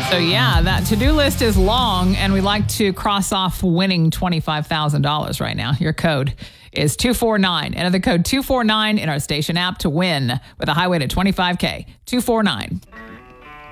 So, yeah, that to-do list is long, and we like to cross off winning $25,000 right now. Your code is 249. Enter the code 249 in our station app to win with a highway to 25K. 249.